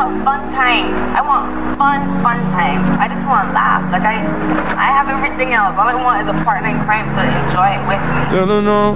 want fun times. I want fun times. I just want to laugh. Like I have everything else. All I want is a partner in crime to enjoy it with me. No.